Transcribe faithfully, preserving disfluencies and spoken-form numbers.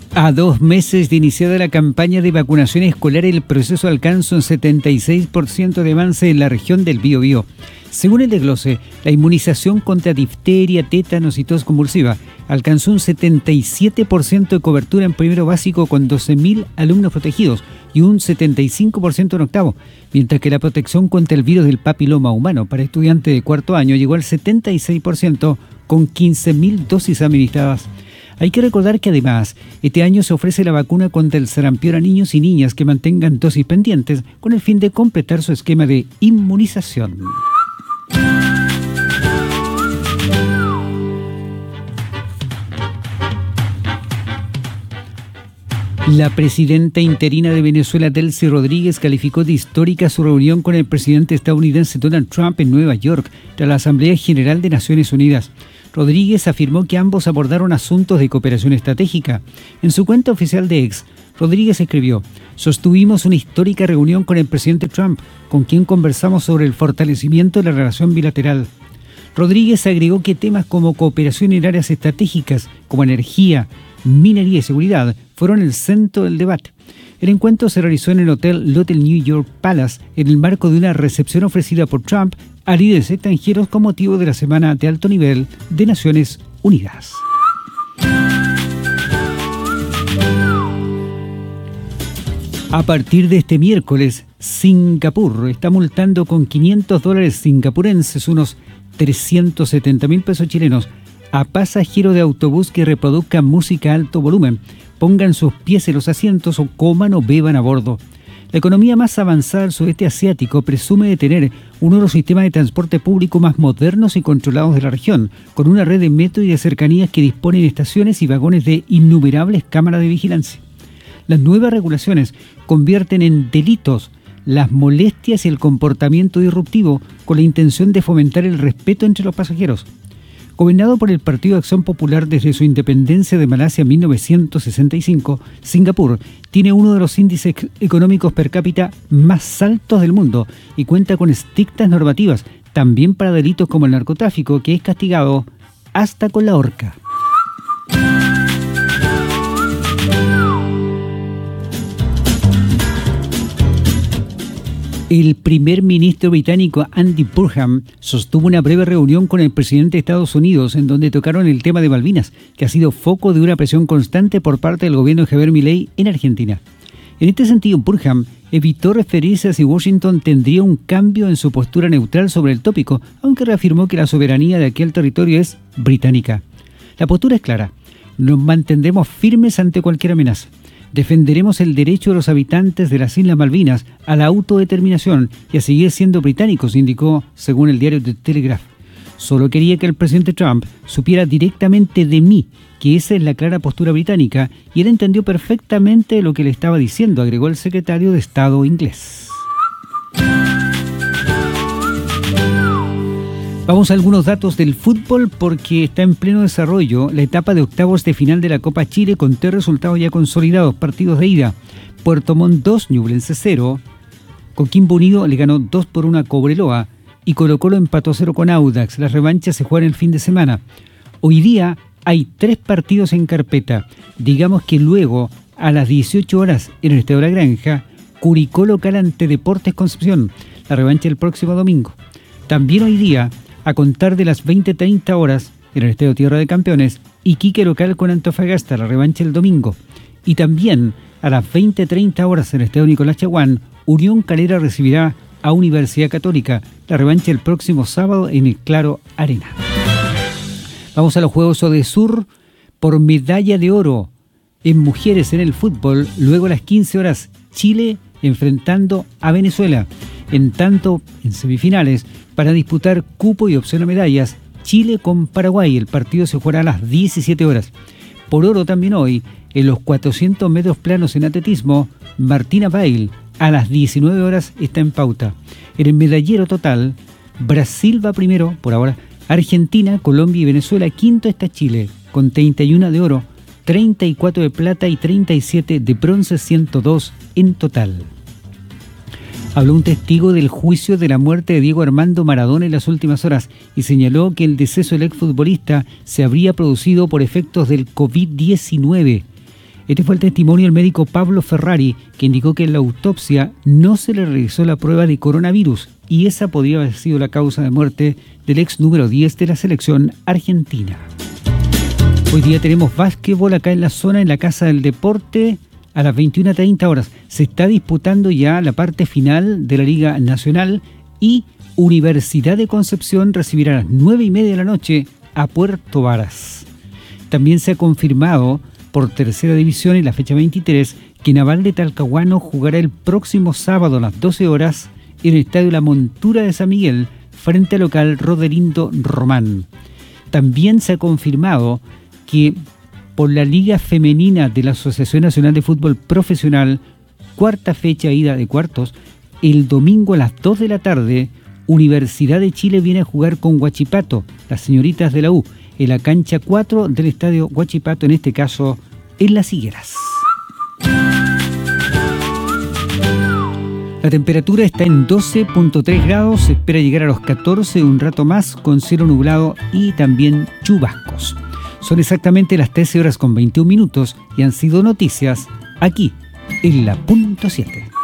A dos meses de iniciada la campaña de vacunación escolar, el proceso alcanza un setenta y seis por ciento de avance en la región del Biobío. Según el desglose, la inmunización contra difteria, tétanos y tos convulsiva alcanzó un setenta y siete por ciento de cobertura en primero básico con doce mil alumnos protegidos y un setenta y cinco por ciento en octavo, mientras que la protección contra el virus del papiloma humano para estudiantes de cuarto año llegó al setenta y seis por ciento con quince mil dosis administradas. Hay que recordar que además, este año se ofrece la vacuna contra el sarampión a niños y niñas que mantengan dosis pendientes con el fin de completar su esquema de inmunización. La presidenta interina de Venezuela, Delcy Rodríguez, calificó de histórica su reunión con el presidente estadounidense Donald Trump en Nueva York, tras la Asamblea General de Naciones Unidas. Rodríguez afirmó que ambos abordaron asuntos de cooperación estratégica. En su cuenta oficial de X, Rodríguez escribió: sostuvimos una histórica reunión con el presidente Trump, con quien conversamos sobre el fortalecimiento de la relación bilateral. Rodríguez agregó que temas como cooperación en áreas estratégicas, como energía, minería y seguridad, fueron el centro del debate. El encuentro se realizó en el Hotel Lotte New York Palace en el marco de una recepción ofrecida por Trump a líderes extranjeros con motivo de la Semana de Alto Nivel de Naciones Unidas. A partir de este miércoles, Singapur está multando con quinientos dólares singapurenses, unos trescientos setenta mil pesos chilenos, a pasajeros de autobús que reproduzcan música a alto volumen, pongan sus pies en los asientos o coman o beban a bordo. La economía más avanzada del sudeste asiático presume de tener uno de los sistemas de transporte público más modernos y controlados de la región, con una red de metro y de cercanías que disponen estaciones y vagones de innumerables cámaras de vigilancia. Las nuevas regulaciones convierten en delitos las molestias y el comportamiento disruptivo con la intención de fomentar el respeto entre los pasajeros. Gobernado por el Partido de Acción Popular desde su independencia de Malasia en mil novecientos sesenta y cinco, Singapur tiene uno de los índices económicos per cápita más altos del mundo y cuenta con estrictas normativas, también para delitos como el narcotráfico, que es castigado hasta con la horca. El primer ministro británico Andy Burnham sostuvo una breve reunión con el presidente de Estados Unidos en donde tocaron el tema de Malvinas, que ha sido foco de una presión constante por parte del gobierno de Javier Milei en Argentina. En este sentido, Burnham evitó referirse a si Washington tendría un cambio en su postura neutral sobre el tópico, aunque reafirmó que la soberanía de aquel territorio es británica. La postura es clara: nos mantendremos firmes ante cualquier amenaza. Defenderemos el derecho de los habitantes de las Islas Malvinas a la autodeterminación y a seguir siendo británicos, indicó según el diario The Telegraph. Solo quería que el presidente Trump supiera directamente de mí que esa es la clara postura británica y él entendió perfectamente lo que le estaba diciendo, agregó el secretario de Estado inglés. Vamos a algunos datos del fútbol porque está en pleno desarrollo la etapa de octavos de final de la Copa Chile con tres resultados ya consolidados. Partidos de ida: Puerto Montt dos, Ñublense cero, Coquimbo Unido le ganó dos por uno a Cobreloa y Colo Colo empató cero con Audax. Las revanchas se juegan el fin de semana. Hoy día hay tres partidos en carpeta. Digamos que luego, a las dieciocho horas en el Estadio La Granja, Curicó local ante Deportes Concepción, la revancha el próximo domingo. También hoy día, a contar de las veinte treinta horas en el Estadio Tierra de Campeones, Iquique local con Antofagasta, la revancha el domingo. Y también a las veinte treinta horas en el Estadio Nicolás Chaguán, Unión Calera recibirá a Universidad Católica, la revancha el próximo sábado en el Claro Arena. Vamos a los Juegos Odesur por medalla de oro en mujeres en el fútbol. Luego a las quince horas, Chile enfrentando a Venezuela. En tanto, en semifinales, para disputar cupo y opción a medallas, Chile con Paraguay. El partido se jugará a las diecisiete horas. Por oro también hoy, en los cuatrocientos metros planos en atletismo, Martina Bail a las diecinueve horas está en pauta. En el medallero total, Brasil va primero, por ahora, Argentina, Colombia y Venezuela. Quinto está Chile, con treinta y uno de oro, treinta y cuatro de plata y treinta y siete de bronce, ciento dos en total. Habló un testigo del juicio de la muerte de Diego Armando Maradona en las últimas horas y señaló que el deceso del exfutbolista se habría producido por efectos del covid diecinueve. Este fue el testimonio del médico Pablo Ferrari, que indicó que en la autopsia no se le realizó la prueba de coronavirus y esa podría haber sido la causa de muerte del ex número diez de la selección argentina. Hoy día tenemos básquetbol acá en la zona, en la Casa del Deporte, a las veintiuna treinta horas. Se está disputando ya la parte final de la Liga Nacional y Universidad de Concepción recibirá a las nueve y media de la noche a Puerto Varas. También se ha confirmado por tercera división en la fecha veintitrés que Naval de Talcahuano jugará el próximo sábado a las doce horas en el Estadio La Montura de San Miguel frente al local Roderindo Román. También se ha confirmado que por la Liga Femenina de la Asociación Nacional de Fútbol Profesional, cuarta fecha ida de cuartos, el domingo a las dos de la tarde, Universidad de Chile viene a jugar con Huachipato, las señoritas de la U, en la cancha cuatro del Estadio Huachipato, en este caso en Las Higueras. La temperatura está en doce punto tres grados, se espera llegar a los catorce un rato más con cielo nublado y también chubascos. Son exactamente las trece horas con veintiún minutos y han sido noticias aquí en la punto siete.